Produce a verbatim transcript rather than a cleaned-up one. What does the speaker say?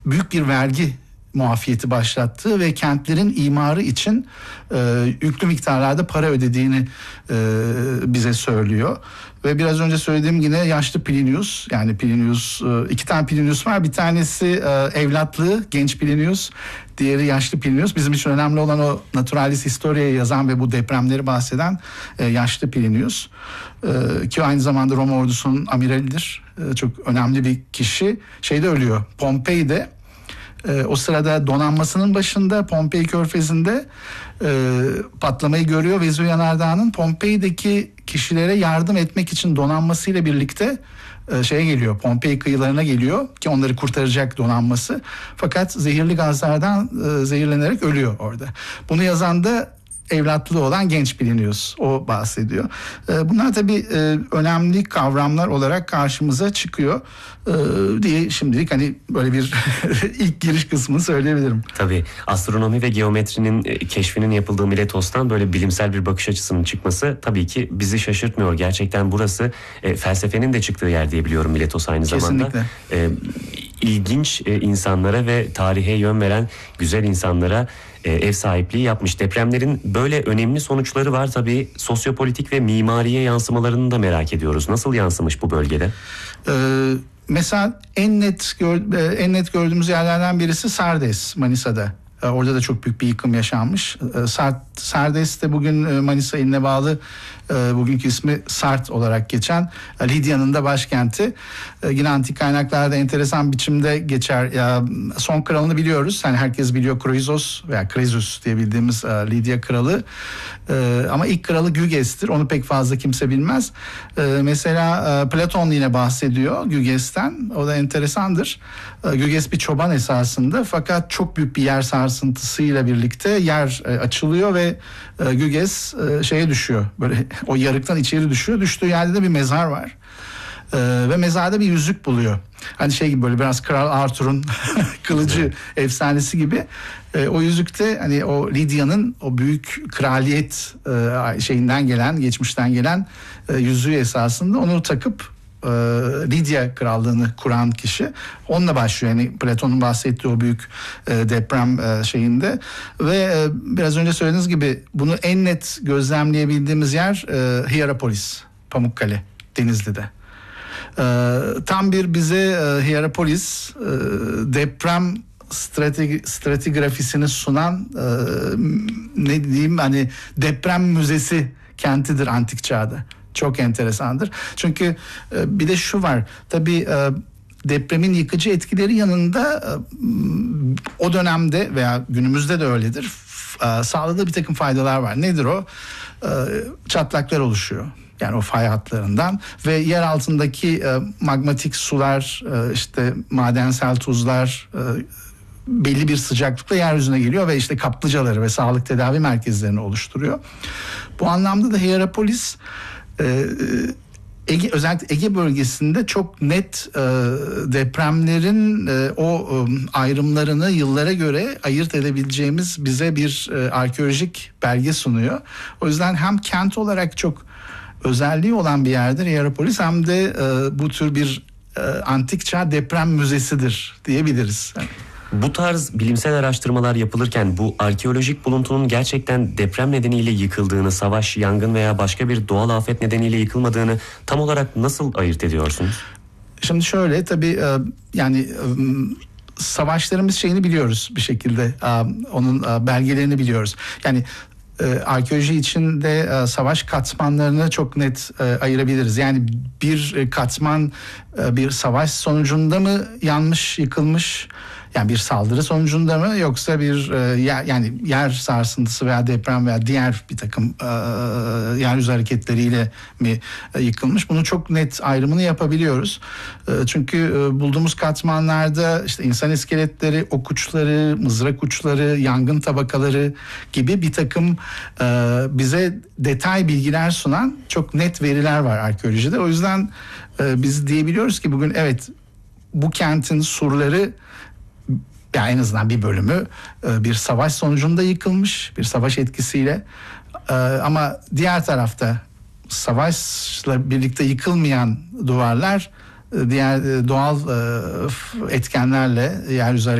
büyük bir vergi muafiyeti başlattığı ve kentlerin imarı için e, yüklü miktarlarda para ödediğini e, bize söylüyor. Ve biraz önce söylediğim yine yaşlı Plinius, yani Plinius, iki tane Plinius var. Bir tanesi evlatlığı, genç Plinius, diğeri yaşlı Plinius. Bizim için önemli olan o Naturalis Historia'yı yazan ve bu depremleri bahseden yaşlı Plinius. Ki aynı zamanda Roma ordusunun amiralidir. Çok önemli bir kişi. Şeyde ölüyor, Pompei'de. O sırada donanmasının başında Pompei Körfezi'nde patlamayı görüyor. Vezüv Yanardağı'nın Pompei'deki kişilere yardım etmek için donanmasıyla birlikte şeye geliyor, Pompei kıyılarına geliyor ki onları kurtaracak donanması. Fakat zehirli gazlardan zehirlenerek ölüyor orada. Bunu yazan da evlatlığı olan genç Plinius, o bahsediyor. Bunlar tabii önemli kavramlar olarak karşımıza çıkıyor diye şimdilik hani böyle bir ilk giriş kısmını söyleyebilirim. Tabii astronomi ve geometrinin keşfinin yapıldığı Miletos'tan böyle bilimsel bir bakış açısının çıkması tabii ki bizi şaşırtmıyor. Gerçekten burası e, felsefenin de çıktığı yer diye biliyorum Miletos aynı zamanda. Kesinlikle. E, ilginç e, insanlara ve tarihe yön veren güzel insanlara e, ev sahipliği yapmış. Depremlerin böyle önemli sonuçları var tabii. Sosyopolitik ve mimariye yansımalarını da merak ediyoruz. Nasıl yansımış bu bölgede? Ee, mesela en net gör, en net gördüğümüz yerlerden birisi Sardes, Manisa'da. Orada da çok büyük bir yıkım yaşanmış. Sardes de bugün Manisa iline bağlı, bugünkü ismi Sart olarak geçen Lidya'nın da başkenti. Yine antik kaynaklarda enteresan biçimde geçer. Ya, son kralını biliyoruz. Yani herkes biliyor, Kroizos veya Krezus diye bildiğimiz Lidya kralı. Ama ilk kralı Güges'tir. Onu pek fazla kimse bilmez. Mesela Platon yine bahsediyor Güges'ten. O da enteresandır. Güges bir çoban esasında, fakat çok büyük bir yer sarsıntısıyla birlikte yer açılıyor ve Güges şeye düşüyor. Böyle o yarıktan içeri düşüyor. Düştüğü yerde de bir mezar var. Ve mezarda bir yüzük buluyor. Hani şey gibi, böyle biraz Kral Arthur'un kılıcı efsanesi gibi. O yüzükte hani o Lidya'nın o büyük kraliyet şeyinden gelen, geçmişten gelen yüzüğü esasında, onu takıp Lidya krallığını kuran kişi. Onunla başlıyor yani Platon'un bahsettiği o büyük deprem şeyinde. Ve biraz önce söylediğiniz gibi bunu en net gözlemleyebildiğimiz yer Hierapolis, Pamukkale, Denizli'de. Tam bir bize Hierapolis deprem strategi, stratigrafisini sunan ne diyeyim, hani deprem müzesi kentidir antik çağda. Çok enteresandır. Çünkü e, bir de şu var. Tabii e, depremin yıkıcı etkileri yanında e, o dönemde veya günümüzde de öyledir. E, sağladığı bir takım faydalar var. Nedir o? E, çatlaklar oluşuyor. Yani o fay hatlarından ve yer altındaki e, magmatik sular, e, işte madensel tuzlar e, belli bir sıcaklıkla yeryüzüne geliyor ve işte kaplıcaları ve sağlık tedavi merkezlerini oluşturuyor. Bu anlamda da Hierapolis Ege, özellikle Ege bölgesinde çok net e, depremlerin e, o e, ayrımlarını yıllara göre ayırt edebileceğimiz bize bir e, arkeolojik belge sunuyor. O yüzden hem kent olarak çok özelliği olan bir yerdir Hierapolis, hem de e, bu tür bir e, antik çağ deprem müzesidir diyebiliriz. Yani. Bu tarz bilimsel araştırmalar yapılırken bu arkeolojik buluntunun gerçekten deprem nedeniyle yıkıldığını, savaş, yangın veya başka bir doğal afet nedeniyle yıkılmadığını tam olarak nasıl ayırt ediyorsunuz? Şimdi şöyle, tabii yani savaşlarımız şeyini biliyoruz bir şekilde, onun belgelerini biliyoruz. Yani arkeoloji içinde savaş katmanlarını çok net ayırabiliriz. Yani bir katman bir savaş sonucunda mı yanmış, yıkılmış? Yani bir saldırı sonucunda mı, yoksa bir e, yer, yani yer sarsıntısı veya deprem veya diğer bir takım e, yeryüzü hareketleriyle mi e, yıkılmış? Bunu çok net ayrımını yapabiliyoruz. E, çünkü e, bulduğumuz katmanlarda işte insan iskeletleri, ok uçları, mızrak uçları, yangın tabakaları gibi bir takım e, bize detay bilgiler sunan çok net veriler var arkeolojide. O yüzden e, biz diyebiliyoruz ki bugün evet, bu kentin surları, yani en azından bir bölümü bir savaş sonucunda yıkılmış, bir savaş etkisiyle. Ama diğer tarafta savaşla birlikte yıkılmayan duvarlar diğer doğal etkenlerle yeryüzü